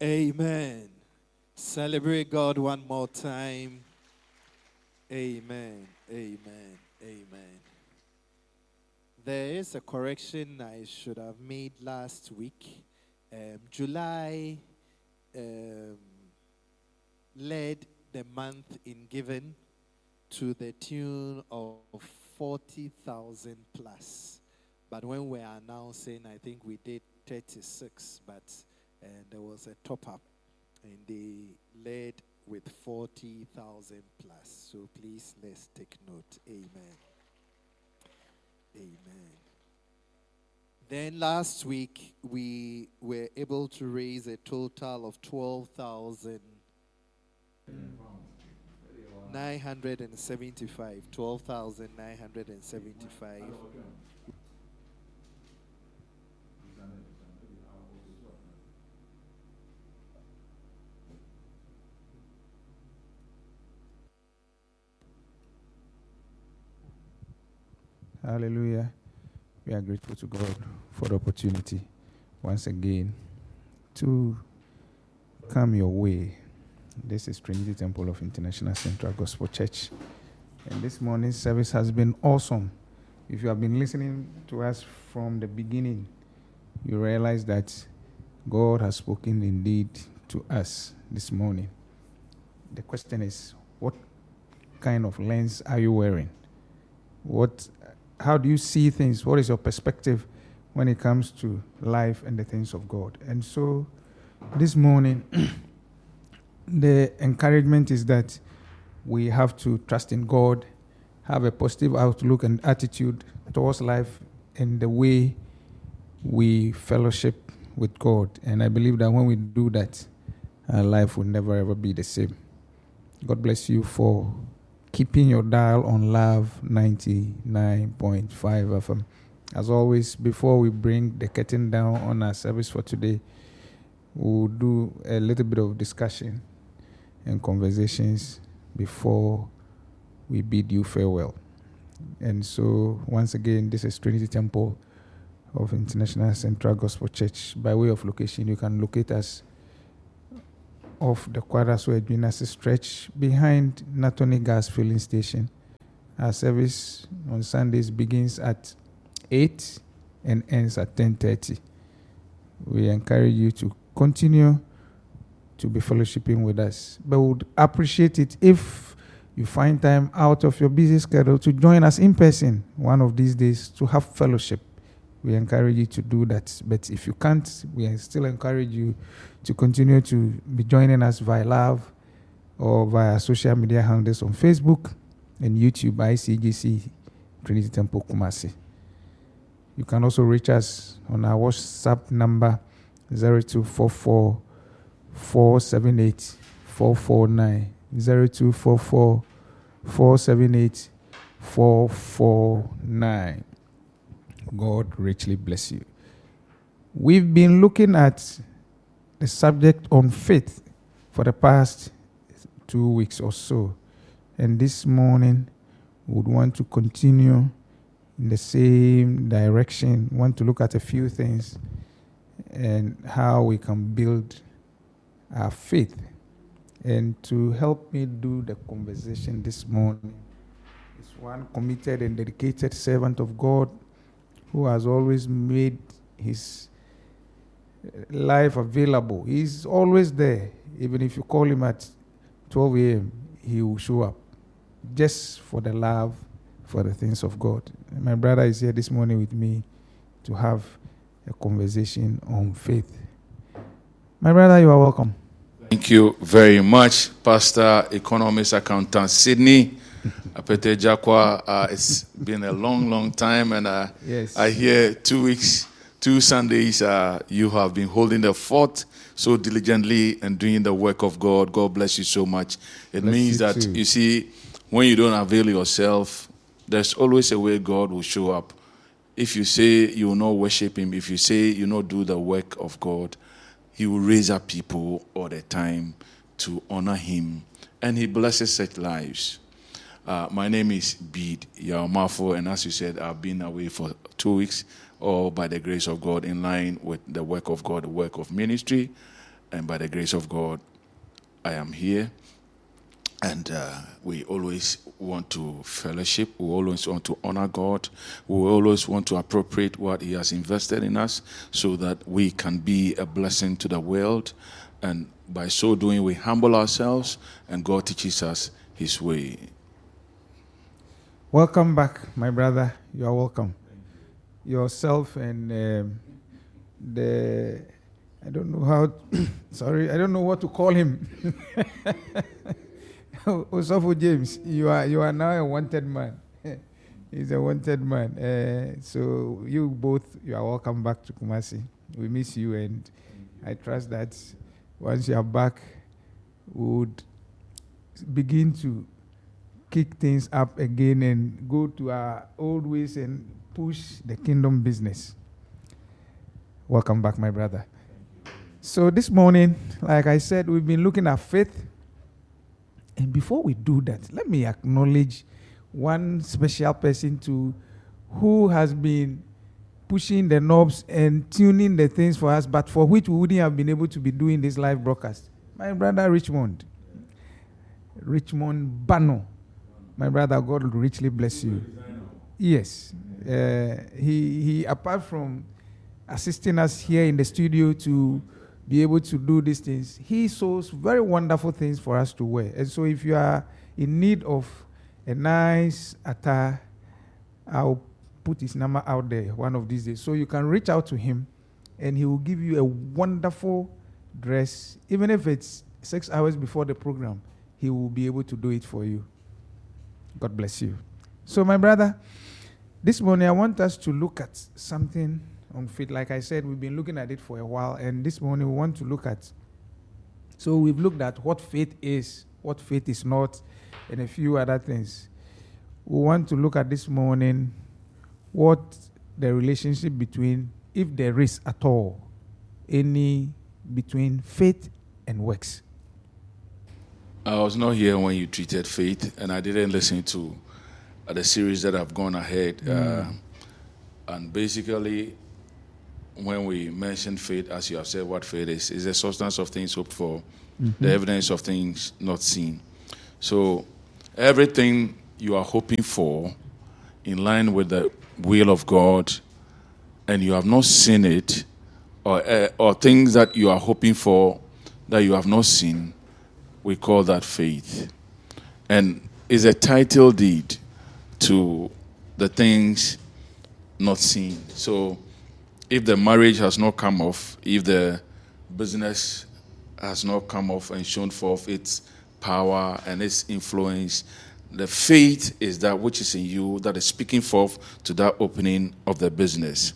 Amen. Celebrate God one more time. Amen. Amen. Amen. There is a correction I should have made last week. July led the month in giving to the tune of 40,000 plus. But when we're announcing, I think we did 36, but there was a top up, and they led with 40,000 plus. So please, let's take note. Amen. Amen. Then last week, we were able to raise a total of 12,975. 12,975. Hallelujah. We are grateful to God for the opportunity once again to come your way. This is Trinity Temple of International Central Gospel Church. And this morning's service has been awesome. If you have been listening to us from the beginning, you realize that God has spoken indeed to us this morning. The question is, what kind of lens are you wearing? How do you see things? What is your perspective when it comes to life and the things of God? And so this morning, the encouragement is that we have to trust in God, have a positive outlook and attitude towards life and the way we fellowship with God. And I believe that when we do that, our life will never ever be the same. God bless you for keeping your dial on Love 99.5 FM. As always, before we bring the curtain down on our service for today, we'll do a little bit of discussion and conversations before we bid you farewell. And so, once again, this is Trinity Temple of International Central Gospel Church. By way of location, you can locate us off the Kwadaso Edwinasi stretch behind Natoni Gas Filling Station. Our service on Sundays begins at 8 and ends at 10:30. We encourage you to continue to be fellowshipping with us. But we would appreciate it if you find time out of your busy schedule to join us in person one of these days to have fellowship. We encourage you to do that. But if you can't, we still encourage you to continue to be joining us via Love or via social media handles on Facebook and YouTube, ICGC, Trinity Temple Kumasi. You can also reach us on our WhatsApp number 0244 478 449, 0244 478 449. God richly bless you. We've been looking at the subject on faith for the past 2 weeks or so. And this morning, we would want to continue in the same direction. We want to look at a few things and how we can build our faith. And to help me do the conversation this morning is one committed and dedicated servant of God who has always made his life available. He's always there. Even if you call him at 12 a.m., he will show up just for the love for the things of God. And my brother is here this morning with me to have a conversation on faith. My brother, you are welcome. Thank you very much, Pastor, Economist, Accountant Sydney. Apete Jakwa, it's been a long time, and yes. I hear 2 weeks, 2 Sundays, you have been holding the fort so diligently and doing the work of God. God bless you so much. It means that, too. you see, when you don't avail yourself, there's always a way God will show up. If you say you will not worship Him, if you say you will not do the work of God, He will raise up people all the time to honor Him, and He blesses such lives. My name is Bede Yaomafo, and as you said, I've been away for 2 weeks, all by the grace of God, in line with the work of God, the work of ministry. and by the grace of God, I am here. And we always want to fellowship. We always want to honor God. We always want to appropriate what He has invested in us so that we can be a blessing to the world. And by so doing, we humble ourselves and God teaches us His way. Welcome back, my brother. You are welcome. Yourself and I don't know how, sorry, I don't know what to call him. Osofo James, you are now a wanted man. He's a wanted man. So you both, you are welcome back to Kumasi. We miss you, and I trust that once you are back, we would begin to kick things up again and go to our old ways and push the kingdom business. Welcome back, my brother. So this morning, like I said, we've been looking at faith. And before we do that, let me acknowledge one special person who has been pushing the knobs and tuning the things for us, but for which we wouldn't have been able to be doing this live broadcast. My brother Richmond Bano. My brother, God will richly bless you. Yes. He apart from assisting us here in the studio to be able to do these things, he sews very wonderful things for us to wear. And so if you are in need of a nice attire, I'll put his number out there one of these days. So you can reach out to him and he will give you a wonderful dress. Even if it's 6 hours before the program, he will be able to do it for you. God bless you. So my brother, this morning I want us to look at something on faith. Like I said, we've been looking at it for a while, and this morning we want to look at. So we've looked at what faith is, what faith is not, and a few other things. We want to look at this morning what the relationship between, if there is at all, any between faith and works. I was not here when you treated faith, and I didn't listen to the series that have gone ahead. And basically, when we mention faith, as you have said, what faith is the substance of things hoped for, the evidence of things not seen. So everything you are hoping for in line with the will of God, and you have not seen it, or things that you are hoping for that you have not seen, we call that faith. And it's a title deed to the things not seen. So if the marriage has not come off, if the business has not come off and shown forth its power and its influence, the faith is that which is in you that is speaking forth to that opening of the business.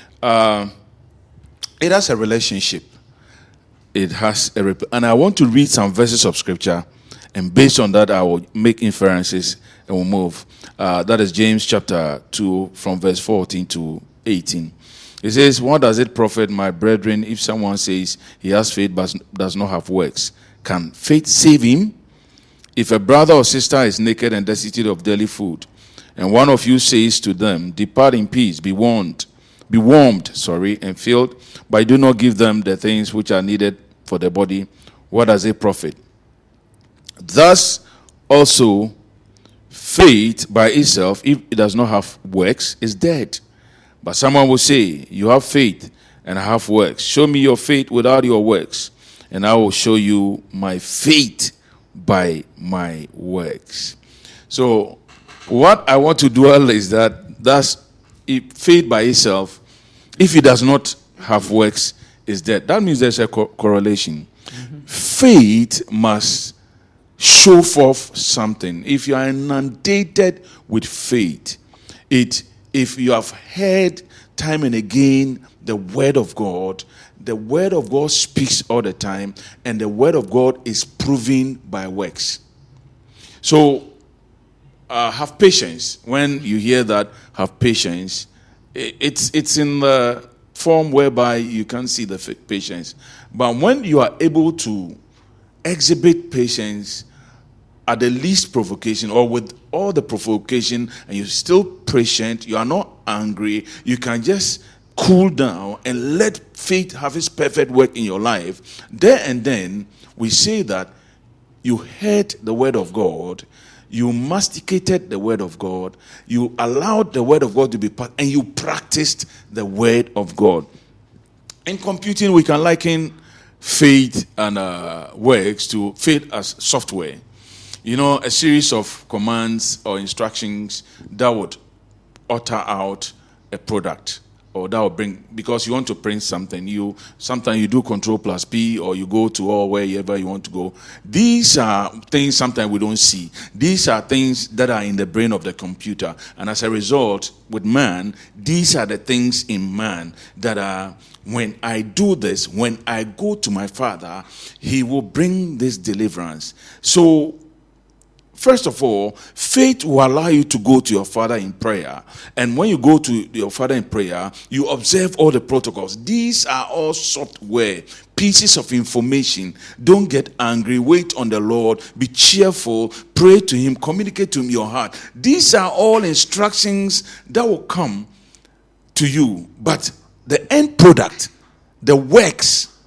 It has a relationship. It has and I want to read some verses of scripture, and based on that I will make inferences and we'll move. That is James chapter 2 from verse 14 to 18. It says, "What does it profit, my brethren, if someone says he has faith but does not have works? Can faith save him? If a brother or sister is naked and destitute of daily food, and one of you says to them, 'Depart in peace, be warmed, and filled, but do not give them the things which are needed for the body, what does it profit? Thus also faith by itself, if it does not have works, is dead. But someone will say, you have faith and I have works. Show me your faith without your works, and I will show you my faith by my works." So what I want to dwell is that's faith by itself, if it does not have works, is dead. That means there's a correlation. Faith must show forth something. If you are inundated with faith, if you have heard time and again the word of God speaks all the time, and the word of God is proven by works. So have patience. When you hear that, have patience, it's in the form whereby you can see the patience. But when you are able to exhibit patience at the least provocation, or with all the provocation, and you're still patient, you are not angry, you can just cool down and let faith have its perfect work in your life, there and then we say that you heard the word of God, you masticated the word of God, you allowed the word of God to be part, and you practiced the word of God. In computing, we can liken faith and works to faith as software. You know, a series of commands or instructions that would utter out a product, or that will bring, because you want to print something, sometimes you do Control+P, or you go to or wherever you want to go. These are things sometimes we don't see. These are things that are in the brain of the computer, and as a result, with man, these are the things in man that are, when I do this, when I go to my Father, he will bring this deliverance. So first of all, faith will allow you to go to your Father in prayer. And when you go to your Father in prayer, you observe all the protocols. These are all software, pieces of information. Don't get angry. Wait on the Lord. Be cheerful. Pray to him. Communicate to him your heart. These are all instructions that will come to you. But the end product, the works,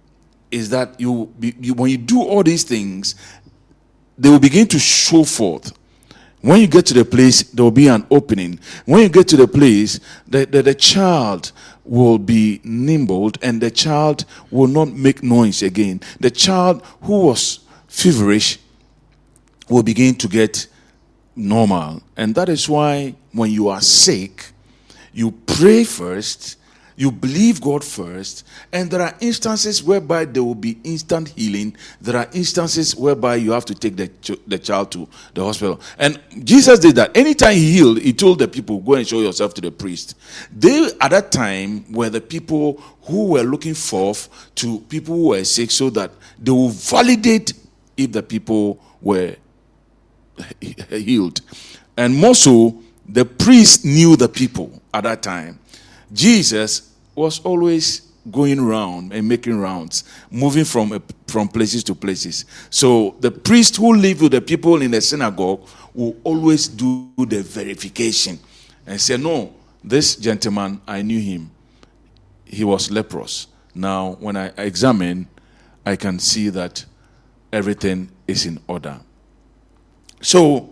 is that when you do all these things, they will begin to show forth. When you get to the place, there will be an opening. When you get to the place, the child will be nimble, and the child will not make noise again. The child who was feverish will begin to get normal. And that is why when you are sick, you pray first, you believe God first, and there are instances whereby there will be instant healing. There are instances whereby you have to take the child to the hospital. And Jesus did that. Anytime he healed, he told the people, go and show yourself to the priest. They, at that time, were the people who were looking forth to people who were sick, so that they will validate if the people were healed. And more so, the priest knew the people at that time. Jesus was always going around and making rounds, moving from places to places. So the priest who lived with the people in the synagogue will always do the verification and say, no, this gentleman, I knew him. He was leprous. Now, when I examine, I can see that everything is in order. So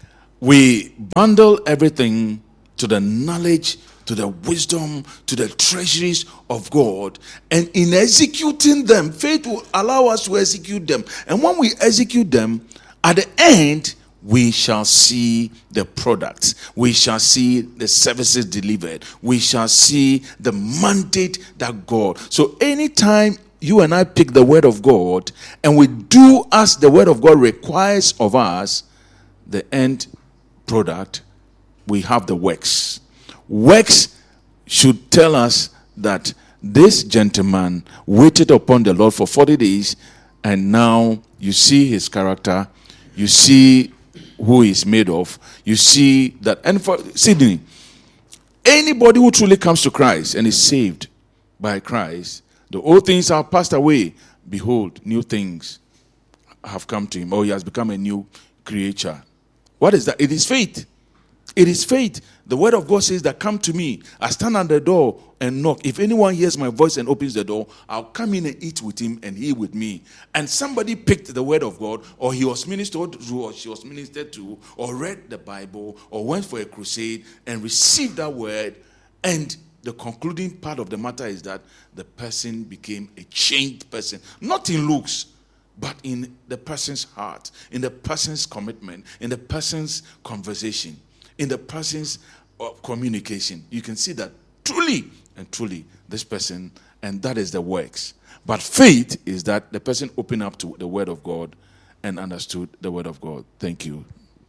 we bundle everything to the knowledge, to the wisdom, to the treasuries of God. And in executing them, faith will allow us to execute them. And when we execute them, at the end, we shall see the products. We shall see the services delivered. We shall see the mandate that God. So anytime you and I pick the word of God and we do as the word of God requires of us, the end product, we have the works. Works should tell us that this gentleman waited upon the Lord for 40 days, and now you see his character, you see who he's made of, you see that. And for Sydney, anybody who truly comes to Christ and is saved by Christ, the old things are passed away. Behold, new things have come to him, or he has become a new creature. What is that? It is faith. It is faith. The word of God says that, come to me. I stand at the door and knock. If anyone hears my voice and opens the door, I'll come in and eat with him and he with me. And somebody picked the word of God, or he was ministered to, or she was ministered to, or read the Bible, or went for a crusade and received that word. And the concluding part of the matter is that the person became a changed person. Not in looks, but in the person's heart, in the person's commitment, in the person's conversation, in the person's communication. You can see that truly and truly this person, and that is the works. But faith is that the person opened up to the word of God and understood the word of God. Thank you.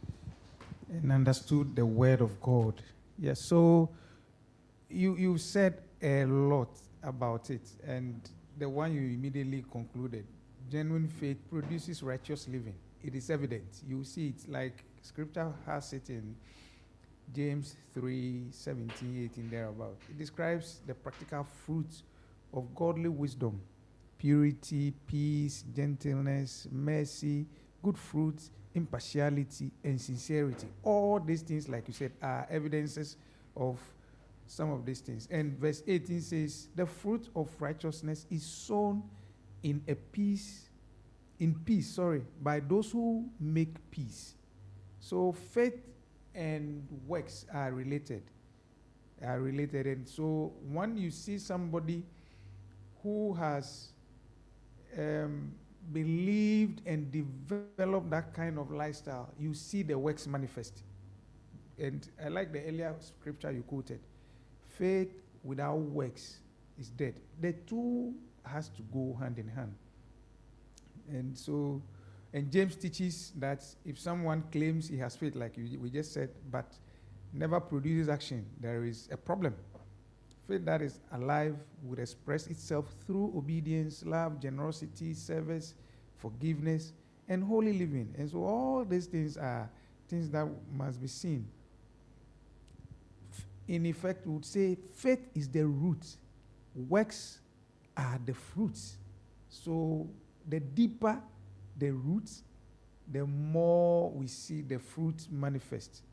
And understood the word of God. Yes, so you said a lot about it, and the one you immediately concluded, genuine faith produces righteous living. It is evident. You see it, like Scripture has it in James 3:17-18 thereabout. It describes the practical fruits of godly wisdom: purity, peace, gentleness, mercy, good fruits, impartiality, and sincerity. All these things, like you said, are evidences of some of these things. And verse 18 says, the fruit of righteousness is sown in peace, by those who make peace. So faith and works are related. And so when you see somebody who has believed and developed that kind of lifestyle, you see the works manifest. And I like the earlier scripture you quoted. Faith without works is dead. The two has to go hand in hand. And so, and James teaches that if someone claims he has faith, like we just said, but never produces action, there is a problem. Faith that is alive would express itself through obedience, love, generosity, service, forgiveness, and holy living. And so all these things are things that must be seen. In effect, we would say faith is the root. Works are the fruits. So the deeper the roots, the more we see the fruit manifest.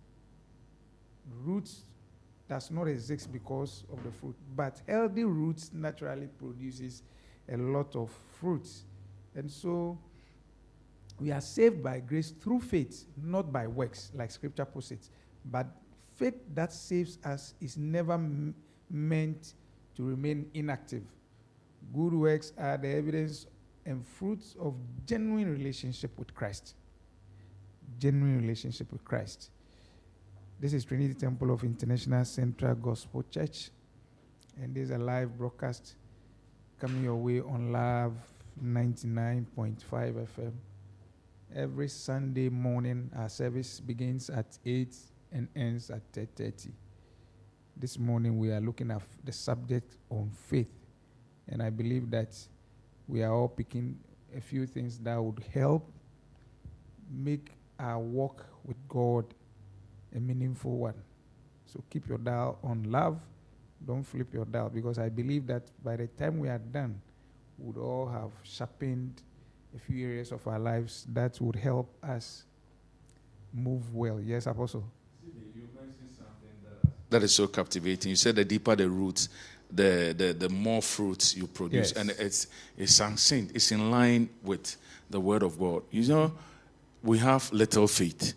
Roots does not exist because of the fruit, but healthy roots naturally produces a lot of fruits. And so we are saved by grace through faith, not by works, like scripture puts it. But faith that saves us is never meant to remain inactive. Good works are the evidence and fruits of genuine relationship with Christ. Genuine relationship with Christ. This is Trinity Temple of International Central Gospel Church, and this is a live broadcast coming your way on Love 99.5 FM. Every Sunday morning, our service begins at 8 and ends at 10:30. This morning, we are looking at the subject on faith, and I believe that we are all picking a few things that would help make our walk with God a meaningful one. So keep your dial on Love. Don't flip your dial, because I believe that by the time we are done, we would all have sharpened a few areas of our lives that would help us move well. Yes, Apostle? You mentioned something that is so captivating. You said the deeper the roots, the more fruits you produce. Yes. And it's succinct. It's in line with the word of God. You know, we have little faith.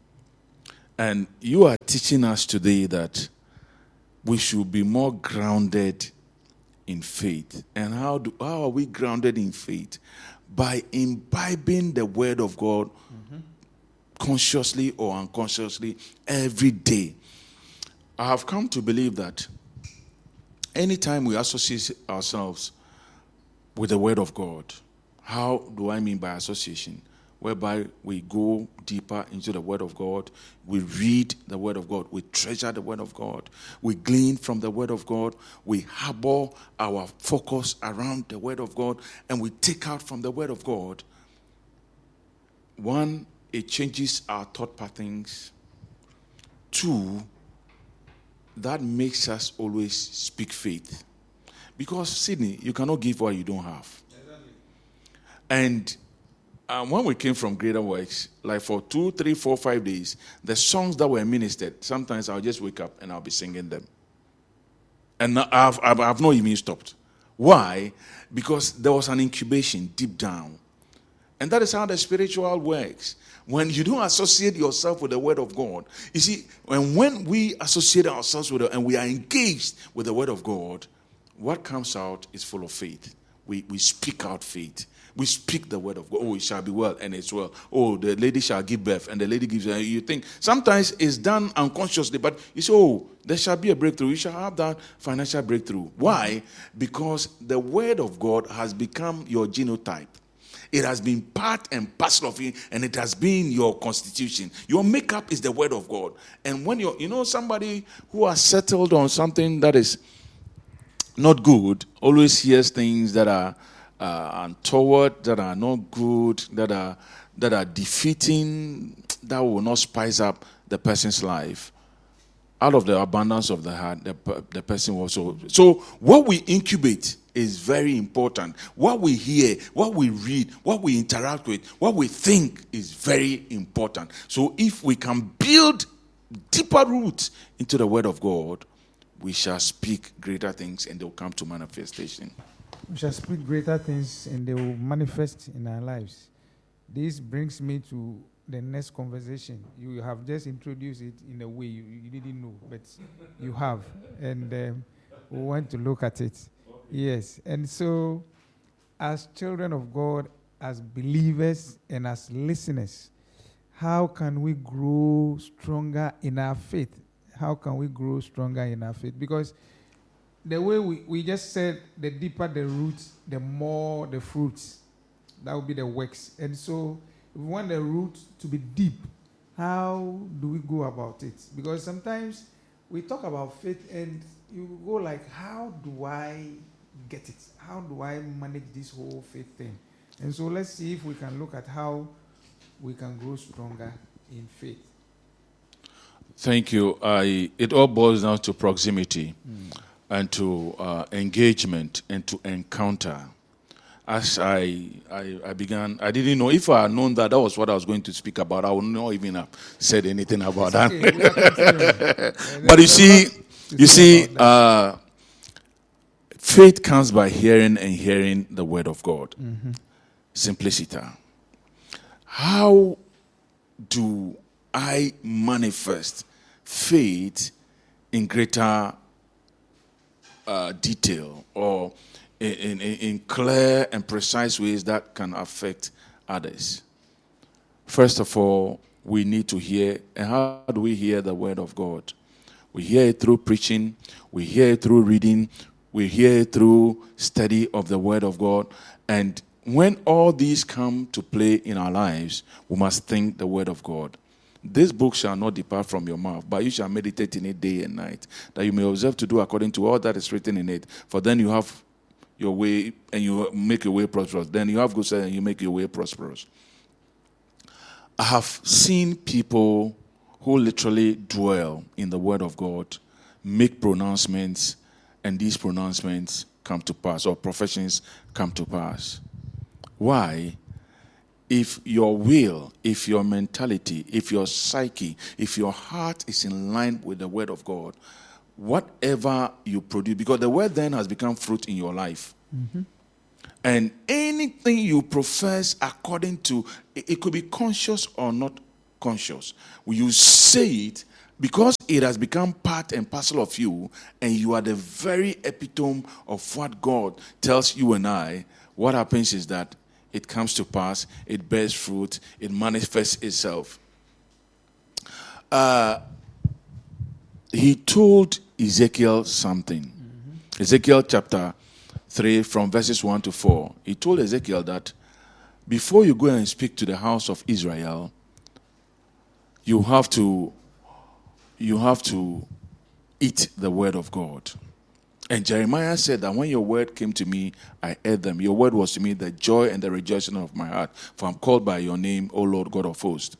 And you are teaching us today that we should be more grounded in faith. And how are we grounded in faith? By imbibing the word of God consciously or unconsciously every day. I have come to believe that anytime we associate ourselves with the word of God, how do I mean by association? Whereby we go deeper into the word of God, we read the word of God, we treasure the word of God, we glean from the word of God, we harbor our focus around the word of God, and we take out from the word of God. One, it changes our thought patterns. Two, that makes us always speak faith. Because, Sydney, you cannot give what you don't have. Exactly. And when we came from Greater Works, like for 2, 3, 4, 5 days, the songs that were ministered, sometimes I'll just wake up and I'll be singing them. And I've not even stopped. Why? Because there was an incubation deep down. And that is how the spiritual works. When you don't associate yourself with the word of God, you see, when we associate ourselves with it and we are engaged with the word of God, what comes out is full of faith. We speak out faith. We speak the word of God. Oh, it shall be well, and it's well. Oh, the lady shall give birth, and the lady gives birth. You think sometimes it's done unconsciously, but you say, oh, there shall be a breakthrough. You shall have that financial breakthrough. Why? Because the word of God has become your genotype. It has been part and parcel of you, and it has been your constitution. Your makeup is the word of God. And when somebody who has settled on something that is not good always hears things that are untoward, that are not good, that are defeating, that will not spice up the person's life. Out of the abundance of the heart, the person will also. So what we incubate is very important. What we hear, what we read, what we interact with, what we think is very important. So if we can build deeper roots into the word of God, we shall speak greater things and they will come to manifestation. We shall speak greater things and they will manifest in our lives. This brings me to the next conversation. You have just introduced it in a way you didn't know, but you have. And we want to look at it. Yes. And so, as children of God, as believers, and as listeners, how can we grow stronger in our faith? How can we grow stronger in our faith? Because the way we just said, the deeper the roots, the more the fruits. That will be the works. And so, if we want the root to be deep, how do we go about it? Because sometimes we talk about faith and you go like, how do I get it? How do I manage this whole faith thing? And so let's see if we can look at how we can grow stronger in faith. Thank you. It all boils down to proximity and to engagement and to encounter. As I began, I didn't know. If I had known that was what I was going to speak about, I would not even have said anything about that. But you see, faith comes by hearing and hearing the word of God. Simplicity. How do I manifest faith in greater detail or in clear and precise ways that can affect others? First of all, we need to hear. And how do we hear the word of God? We hear it through preaching. We hear it through reading. We hear it through study of the word of God. And when all these come to play in our lives, we must think the word of God. This book shall not depart from your mouth, but you shall meditate in it day and night, that you may observe to do according to all that is written in it. For then you have your way, and you make your way prosperous. Then you have good sense, and you make your way prosperous. I have seen people who literally dwell in the word of God, make pronouncements, and these pronouncements come to pass, or professions come to pass. Why? If your will, if your mentality, if your psyche, if your heart is in line with the word of God, whatever you produce, because the word then has become fruit in your life. And anything you profess according to, it could be conscious or not conscious. When you say it, because it has become part and parcel of you, and you are the very epitome of what God tells you and I, what happens is that it comes to pass, it bears fruit, it manifests itself. He told Ezekiel something. Ezekiel chapter 3 from verses 1 to 4. He told Ezekiel that before you go and speak to the house of Israel, you have to eat the word of God. And Jeremiah said that when your word came to me, I ate them. Your word was to me the joy and the rejoicing of my heart, for I'm called by your name, O Lord God of hosts.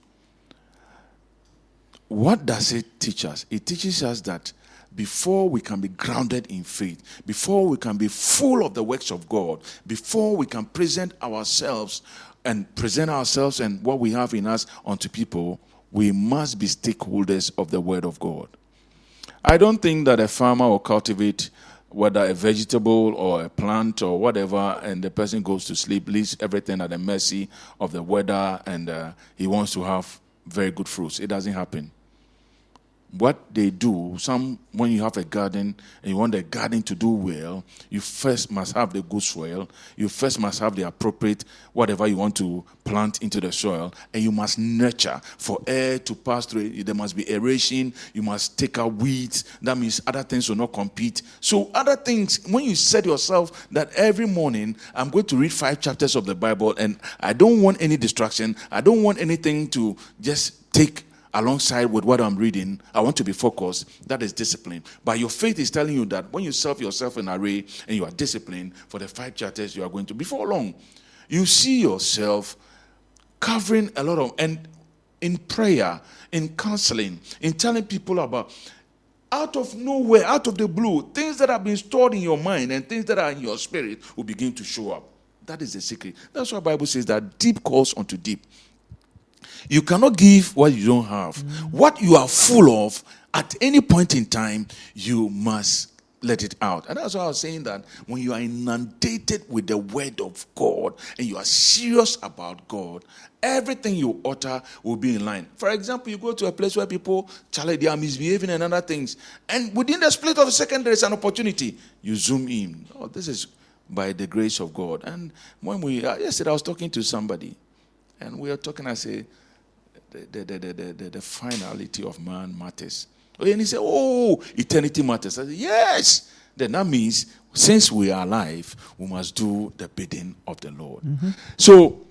What does it teach us? It teaches us that before we can be grounded in faith, before we can be full of the works of God, before we can present ourselves and what we have in us unto people, we must be stakeholders of the word of God. I don't think that a farmer will cultivate whether a vegetable or a plant or whatever, and the person goes to sleep, leaves everything at the mercy of the weather, and he wants to have very good fruits. It doesn't happen. What they do, when you have a garden and you want the garden to do well, you first must have the good soil. You first must have the appropriate whatever you want to plant into the soil, and you must nurture for air to pass through it. There must be aeration. You must take out weeds. That means other things will not compete. So other things, when you set yourself that every morning I'm going to read 5 chapters of the Bible, and I don't want any distraction. I don't want anything to just take alongside with what I'm reading. I want to be focused. That is discipline. But your faith is telling you that when you serve yourself in array and you are disciplined for the 5 chapters you are going to, before long, you see yourself covering a lot of, and in prayer, in counseling, in telling people about, out of nowhere, out of the blue, things that have been stored in your mind and things that are in your spirit will begin to show up. That is the secret. That's why the Bible says that deep calls unto deep. You cannot give what you don't have. What you are full of At any point in time, you must let it out. And that's why I was saying that when you are inundated with the word of God and you are serious about God, everything you utter will be in line. For example, you go to a place where people, Charlie, they are misbehaving and other things. And within the split of a second, there is an opportunity. You zoom in. Oh, this is by the grace of God. And when yesterday I was talking to somebody, and we were talking, I say, the finality of man matters. And he said, oh, eternity matters. I said, yes. Then that means since we are alive, we must do the bidding of the Lord. Mm-hmm. So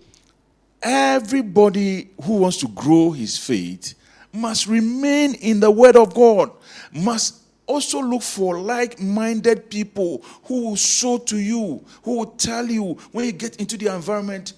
everybody who wants to grow his faith must remain in the word of God, must also look for like-minded people who will sow to you, who will tell you when you get into the environment,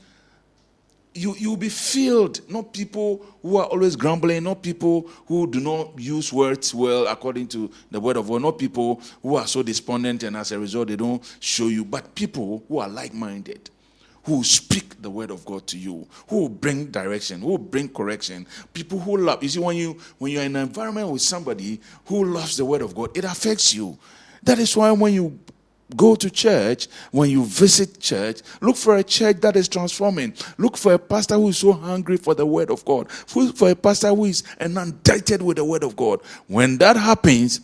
you'll be filled, not people who are always grumbling, not people who do not use words well according to the word of God, not people who are so despondent and as a result they don't show you, but people who are like-minded, who will speak the word of God to you, who will bring direction, who will bring correction, people who love. You see, when you're in an environment with somebody who loves the word of God, it affects you. That is why when you go to church, when you visit church, look for a church that is transforming. Look for a pastor who is so hungry for the word of God. Look for a pastor who is inundated with the word of God. When that happens,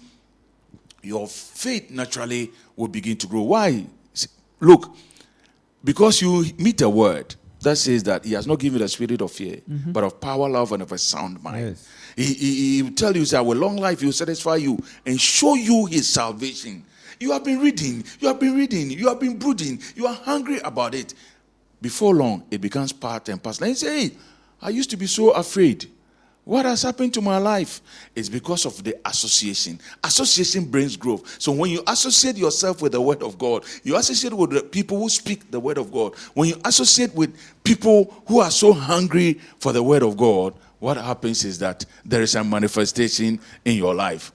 your faith naturally will begin to grow. Why? Look, because you meet a word that says that he has not given you the spirit of fear, but of power, love, and of a sound mind. Yes. He will tell you that with long life he will satisfy you and show you his salvation. You have been reading, you have been brooding, you are hungry about it. Before long, it becomes part and parcel. And you say, hey, I used to be so afraid. What has happened to my life? It's because of the association. Association brings growth. So when you associate yourself with the word of God, you associate with the people who speak the word of God. When you associate with people who are so hungry for the word of God, what happens is that there is a manifestation in your life.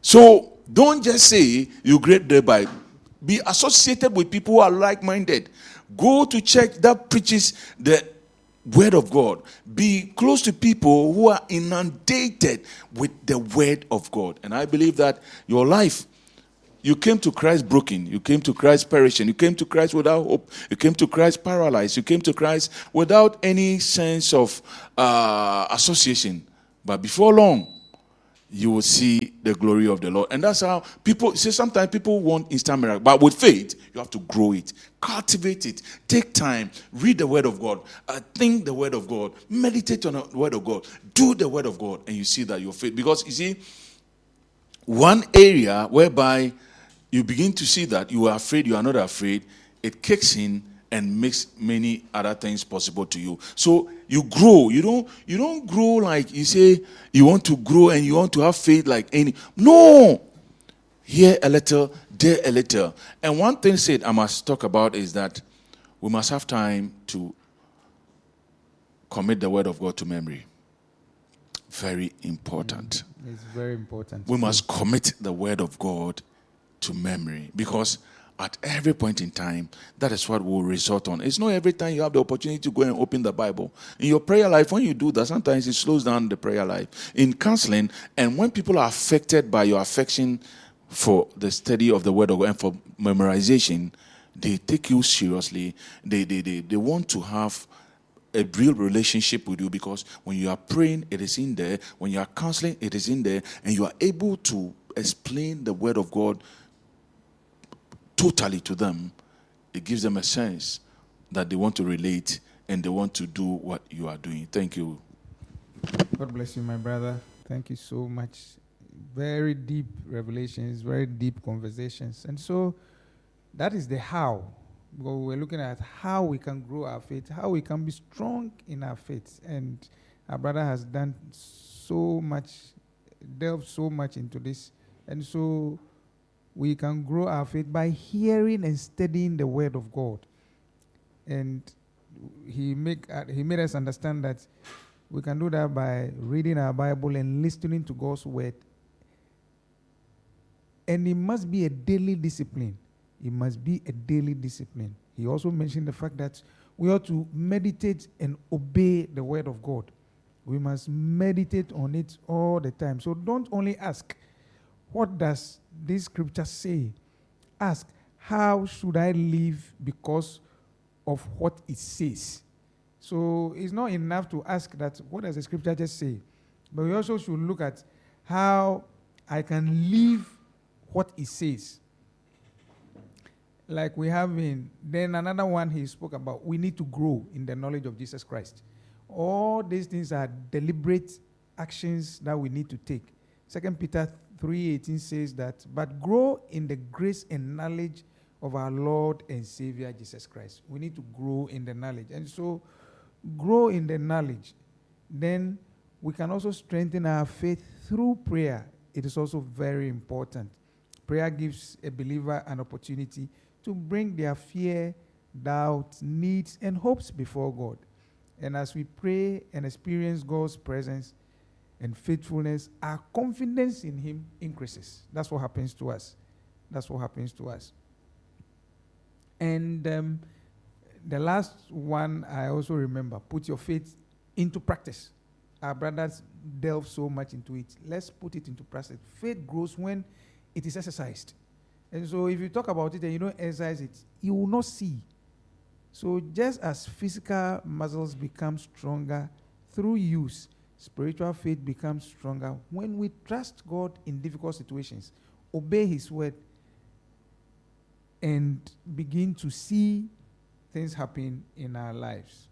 So don't just say you great thereby. Be associated with people who are like-minded. Go to church that preaches the word of God. Be close to people who are inundated with the word of God. And I believe that your life, you came to Christ broken. You came to Christ perishing. You came to Christ without hope. You came to Christ paralyzed. You came to Christ without any sense of association. But before long, you will see the glory of the Lord. And that's how people say sometimes people want instant miracle. But with faith, you have to grow it, cultivate it, take time, read the word of God, think the word of God, meditate on the word of God, do the word of God, and you see that your faith. Because you see, one area whereby you begin to see that you are afraid, you are not afraid, it kicks in and makes many other things possible to you. So you grow. You don't grow like you say you want to grow and you want to have faith like any. No. Here a little, there a little. And one thing said I must talk about is that we must have time to commit the word of God to memory. Very important. It's very important. We must commit the word of God to memory, because at every point in time, that is what we'll resort on. It's not every time you have the opportunity to go and open the Bible. In your prayer life, when you do that, sometimes it slows down the prayer life. In counseling, and when people are affected by your affection for the study of the Word of God and for memorization, they take you seriously. They want to have a real relationship with you, because when you are praying, it is in there. When you are counseling, it is in there. And you are able to explain the Word of God totally to them. It gives them a sense that they want to relate and they want to do what you are doing. Thank you. God bless you, my brother. Thank you so much. Very deep revelations, very deep conversations. And so that is the how. Because we're looking at how we can grow our faith, how we can be strong in our faith. And our brother has done so much, delved so much into this. And so we can grow our faith by hearing and studying the word of God. And he made us understand that we can do that by reading our Bible and listening to God's word. And it must be a daily discipline. It must be a daily discipline. He also mentioned the fact that we ought to meditate and obey the word of God. We must meditate on it all the time. So don't only ask, what does this scripture say? Ask, how should I live because of what it says? So it's not enough to ask that, what does the scripture just say? But we also should look at how I can live what it says. Like we have then another one he spoke about, we need to grow in the knowledge of Jesus Christ. All these things are deliberate actions that we need to take. 2 Peter 3:18 says that, but grow in the grace and knowledge of our Lord and Savior Jesus Christ. We need to grow in the knowledge. And so, grow in the knowledge. Then we can also strengthen our faith through prayer. It is also very important. Prayer gives a believer an opportunity to bring their fear, doubts, needs, and hopes before God. And as we pray and experience God's presence and faithfulness, our confidence in Him increases. That's what happens to us. That's what happens to us. And the last one I also remember, put your faith into practice. Our brothers delve so much into it. Let's put it into practice. Faith grows when it is exercised. And so if you talk about it and you don't exercise it, you will not see. So just as physical muscles become stronger through use, spiritual faith becomes stronger when we trust God in difficult situations, obey His word, and begin to see things happen in our lives.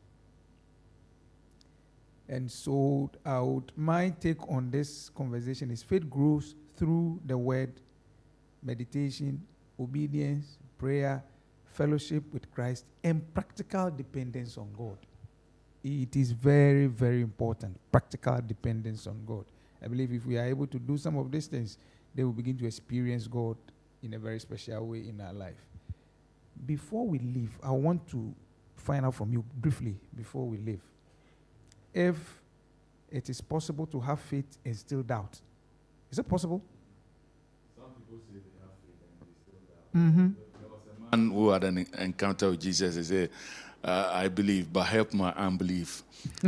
And so my take on this conversation is faith grows through the word, meditation, obedience, prayer, fellowship with Christ, and practical dependence on God. It is very, very important, practical dependence on God. I believe if we are able to do some of these things, they will begin to experience God in a very special way in our life. Before we leave, I want to find out from you briefly, before we leave, if it is possible to have faith and still doubt. Is it possible? Some people say they have faith and they still doubt. Mm-hmm. There was a man who had an encounter with Jesus. He said, I believe, but help my unbelief.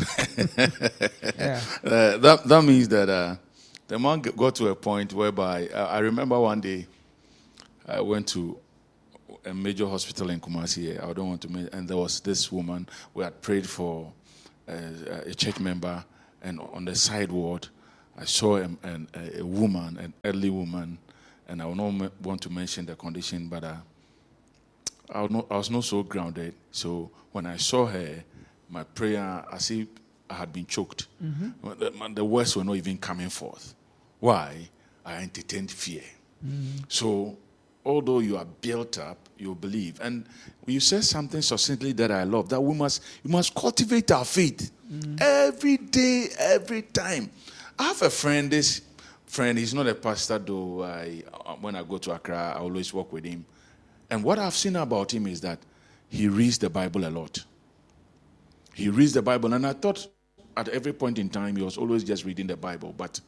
Yeah. That means that the man got to a point whereby, I remember one day, I went to a major hospital in Kumasi. I don't want to mention, and there was this woman. We had prayed for a church member, and on the side ward, I saw a woman, an elderly woman, and I will not want to mention the condition, but I was not so grounded. So when I saw her, my prayer, as if I had been choked. Mm-hmm. The words were not even coming forth. Why? I entertained fear. Mm-hmm. So although you are built up, you believe. And you said something succinctly that I love, that we must cultivate our faith every day, every time. I have a friend, this friend, he's not a pastor, though. When I go to Accra, I always walk with him. And what I've seen about him is that he reads the Bible a lot. He reads the Bible, and I thought at every point in time he was always just reading the Bible. But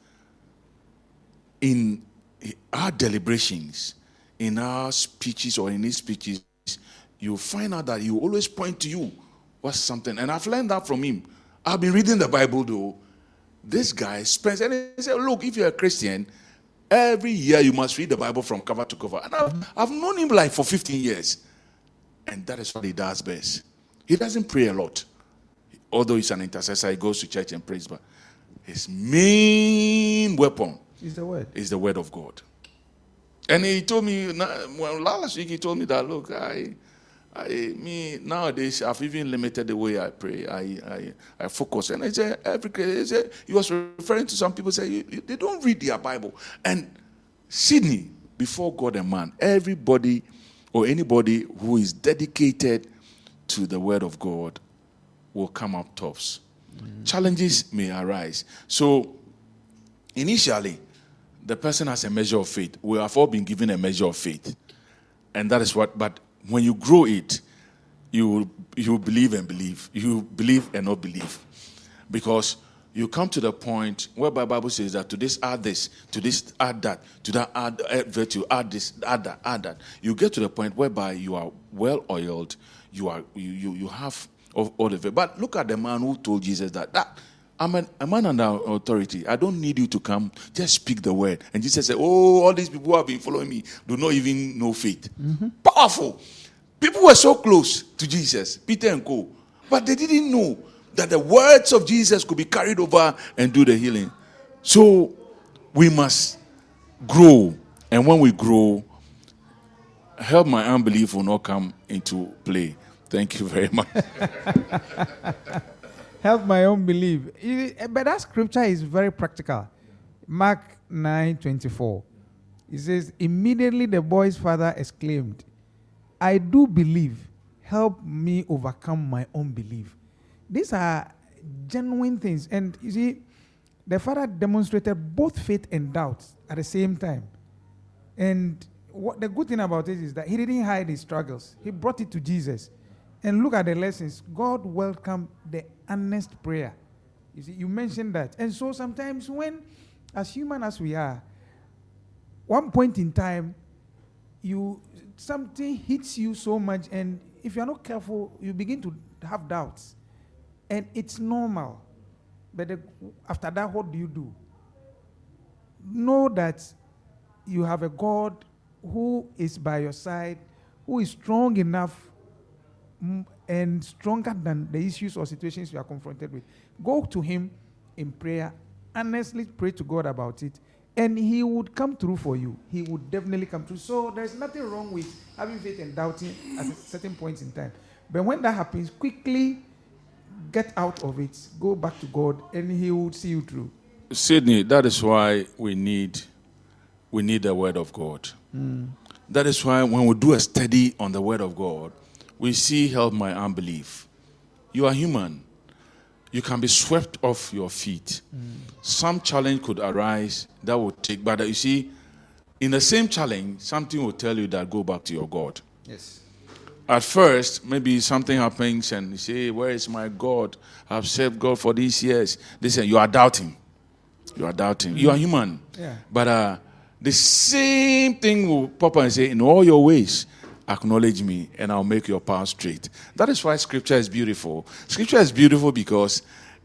in our deliberations, in our speeches or in his speeches, you find out that he will always point to you what's something. And I've learned that from him. I've been reading the Bible, though. This guy spends, and he said, look, if you're a Christian, every year you must read the Bible from cover to cover. And I've known him like for 15 years. And that is what he does best. He doesn't pray a lot. Although he's an intercessor, he goes to church and prays. But his main weapon is the word. Is the word of God. And he told me, last week he told me that, look, nowadays I've even limited the way I pray. I focus. And I said, he was referring to some people say they don't read their Bible. And Sydney, before God and man, everybody or anybody who is dedicated to the word of God will come up tops. Challenges may arise. So initially, the person has a measure of faith. We have all been given a measure of faith. And that is what, but when you grow it, you believe and believe. You believe and not believe. Because you come to the point where the Bible says that to this add this, to this add that, to that add virtue, add this, add that, add that. You get to the point whereby you are well oiled, you have all of it. But look at the man who told Jesus that I'm a man under authority. I don't need you to come. Just speak the word. And Jesus said, oh, all these people who have been following me do not even know faith. Powerful. People were so close to Jesus, Peter and co. But they didn't know that the words of Jesus could be carried over and do the healing. So we must grow. And when we grow, help my unbelief will not come into play. Thank you very much. Help my own belief. But that scripture is very practical. Mark 9:24. It says, immediately the boy's father exclaimed, I do believe. Help me overcome my own belief. These are genuine things. And you see, the father demonstrated both faith and doubt at the same time. And what the good thing about it is that he didn't hide his struggles. He brought it to Jesus. And look at the lessons. God welcomed the honest prayer. You see, you mentioned that. And so sometimes when, as human as we are, one point in time, something hits you so much, and if you're not careful, you begin to have doubts. And it's normal. But after that, what do? Know that you have a God who is by your side, who is strong enough and stronger than the issues or situations you are confronted with. Go to him in prayer. Honestly pray to God about it. And he would come through for you. He would definitely come through. So there's nothing wrong with having faith and doubting at certain points in time. But when that happens, quickly get out of it. Go back to God and he will see you through. Sydney, that is why we need the word of God. That is why when we do a study on the word of God, we see help my unbelief. You are human. You can be swept off your feet. Some challenge could arise that will take, but you see, in the same challenge, something will tell you that go back to your God. Yes. At first, maybe something happens and you say, where is my God? I've served God for these years. Listen, you are doubting. You are doubting. You are human. Yeah. But the same thing will pop up and say, in all your ways, acknowledge me and I'll make your path straight. That is why Scripture is beautiful. Scripture is beautiful because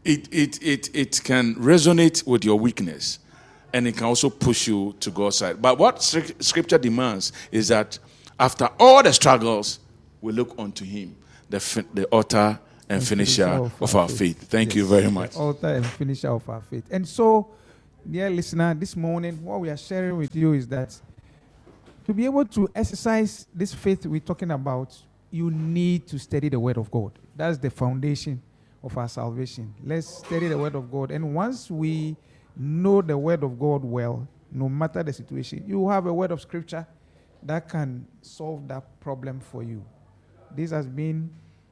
it can resonate with your weakness and it can also push you to God's side. But what Scripture demands is that after all the struggles, we look unto him, the author and finisher of our faith. Thank you very much. The author and finisher of our faith. And so, dear listener, this morning, what we are sharing with you is that to be able to exercise this faith we're talking about, you need to study the Word of God. That's the foundation of our salvation. Let's study the Word of God. And once we know the Word of God well, no matter the situation, you have a word of Scripture that can solve that problem for you. This has been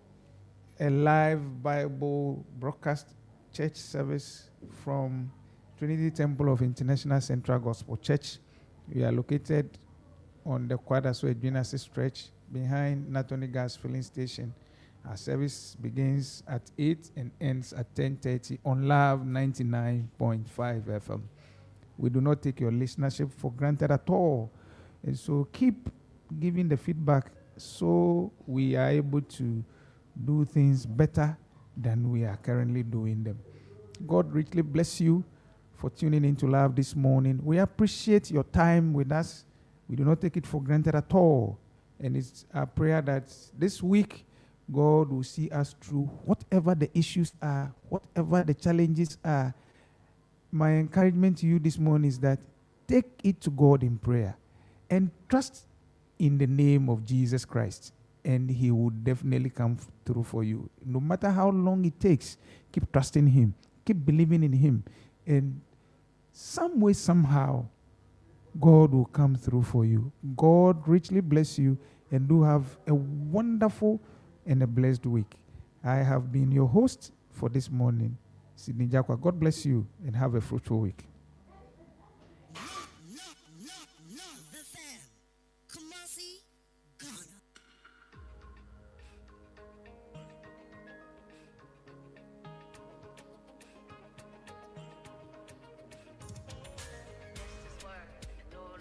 a live Bible broadcast church service from Trinity Temple of International Central Gospel Church. We are located on the Kwadaso Edwina stretch behind Natoni Gas Filling Station. Our service begins at 8 and ends at 10:30 on Love 99.5 FM. We do not take your listenership for granted at all. And so keep giving the feedback so we are able to do things better than we are currently doing them. God richly bless you for tuning into Love this morning. We appreciate your time with us. We do not take it for granted at all. And it's our prayer that this week, God will see us through whatever the issues are, whatever the challenges are. My encouragement to you this morning is that take it to God in prayer and trust in the name of Jesus Christ, and he will definitely come through for you. No matter how long it takes, keep trusting him, keep believing in him, and some way, somehow, God will come through for you. God richly bless you, and do have a wonderful and a blessed week. I have been your host for this morning, Sidney Jakwa. God bless you, and have a fruitful week.